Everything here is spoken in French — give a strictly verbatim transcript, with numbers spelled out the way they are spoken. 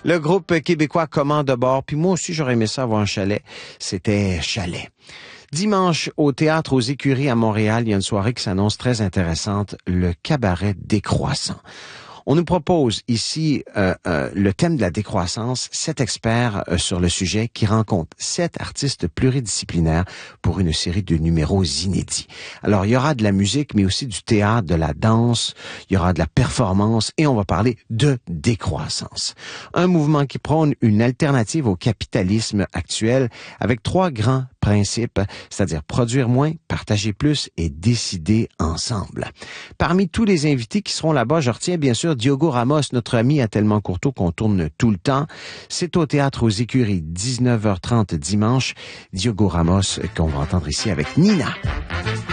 Le groupe québécois Commande de bord, puis moi aussi j'aurais aimé ça avoir un chalet, c'était Chalet. Dimanche, au Théâtre aux Écuries à Montréal, il y a une soirée qui s'annonce très intéressante, le cabaret décroissant. On nous propose ici euh, euh, le thème de la décroissance, sept experts euh, sur le sujet qui rencontrent sept artistes pluridisciplinaires pour une série de numéros inédits. Alors, il y aura de la musique, mais aussi du théâtre, de la danse, il y aura de la performance et on va parler de décroissance. Un mouvement qui prône une alternative au capitalisme actuel avec trois grands principes, c'est-à-dire produire moins, partager plus et décider ensemble. Parmi tous les invités qui seront là-bas, je retiens bien sûr Diogo Ramos, notre ami à Tellement Courteau qu'on tourne tout le temps. C'est au Théâtre aux Écuries, dix-neuf heures trente dimanche. Diogo Ramos qu'on va entendre ici avec Nina.